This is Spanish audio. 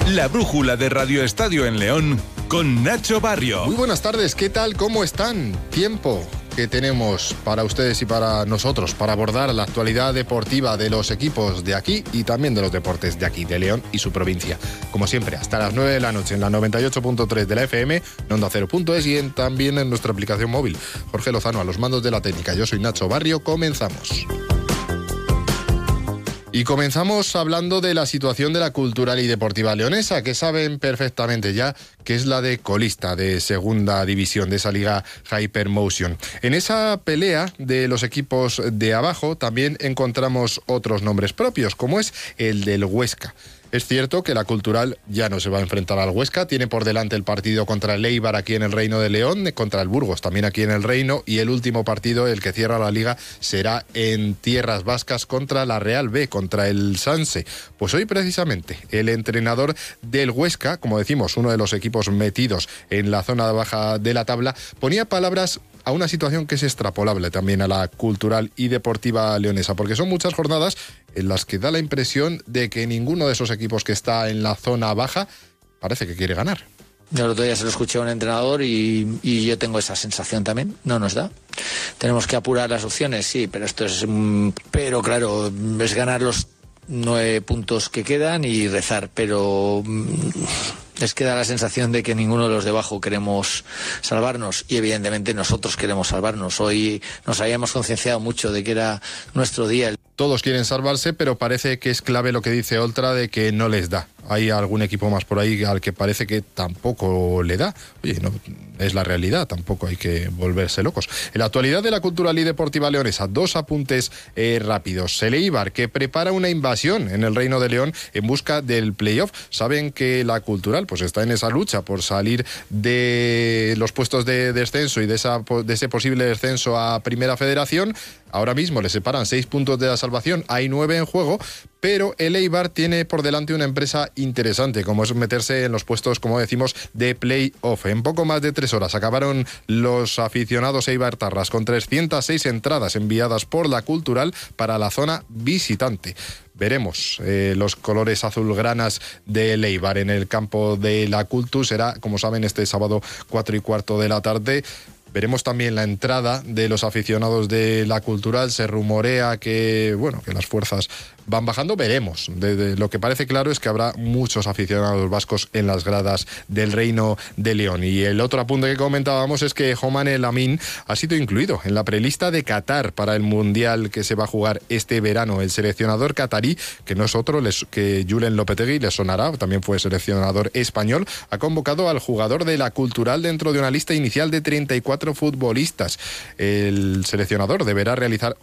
La brújula de Radio Estadio en León con Nacho Barrio. Muy buenas tardes, ¿qué tal? ¿Cómo están? Tiempo que tenemos para ustedes y para nosotros para abordar la actualidad deportiva de los equipos de aquí y también de los deportes de aquí, de León y su provincia. Como siempre, hasta las 9 de la noche en la 98.3 de la FM, en Onda 0.es y también en nuestra aplicación móvil. Jorge Lozano a los mandos de la técnica. Yo soy Nacho Barrio, comenzamos. Y comenzamos hablando de la situación de la Cultural y Deportiva Leonesa, que saben perfectamente ya que es la de colista de segunda división de esa liga Hypermotion. En esa pelea de los equipos de abajo también encontramos otros nombres propios, como es el del Huesca. Es cierto que la Cultural ya no se va a enfrentar al Huesca, tiene por delante el partido contra el Eibar aquí en el Reino de León, contra el Burgos también aquí en el Reino, y el último partido, el que cierra la liga, será en Tierras Vascas contra la Real B, contra el Sanse. Pues hoy precisamente el entrenador del Huesca, como decimos, uno de los equipos metidos en la zona baja de la tabla, ponía palabras a una situación que es extrapolable también a la Cultural y Deportiva Leonesa, porque son muchas jornadas en las que da la impresión de que ninguno de esos equipos que está en la zona baja parece que quiere ganar. El otro día se lo escuché a un entrenador y yo tengo esa sensación también. No nos da. Tenemos que apurar las opciones, sí, pero esto es... Pero claro, es ganar los 9 puntos que quedan y rezar, pero... Les queda la sensación de que ninguno de los de abajo queremos salvarnos y evidentemente nosotros queremos salvarnos. Hoy nos habíamos concienciado mucho de que era nuestro día. Todos quieren salvarse, pero parece que es clave lo que dice Oltra de que no les da. Hay algún equipo más por ahí al que parece que tampoco le da. Oye, no es la realidad, tampoco hay que volverse locos. En la actualidad de la Cultural y Deportiva Leonesa, dos apuntes rápidos. El Eibar, que prepara una invasión en el Reino de León en busca del playoff. Saben que la Cultural pues está en esa lucha por salir de los puestos de descenso y de ese posible descenso a Primera Federación. Ahora mismo le separan 6 puntos de la salvación, hay 9 en juego, pero el Eibar tiene por delante una empresa interesante, como es meterse en los puestos, como decimos, de play-off. En poco más de 3 horas acabaron los aficionados eibartarras con 306 entradas enviadas por la Cultural para la zona visitante. Veremos los colores azulgranas del Eibar en el campo de la Cultu. Será, como saben, este sábado 4:15 de la tarde. Veremos también la entrada de los aficionados de la Cultural. Se rumorea que, bueno, que las fuerzas van bajando. Veremos. Lo que parece claro es que habrá muchos aficionados vascos en las gradas del Reino de León. Y el otro apunte que comentábamos es que Oman El Amin ha sido incluido en la prelista de Qatar para el Mundial que se va a jugar este verano. El seleccionador catarí, que no es otro que Julen Lopetegui, les sonará, también fue seleccionador español, ha convocado al jugador de la Cultural dentro de una lista inicial de 34 futbolistas. El seleccionador deberá realizar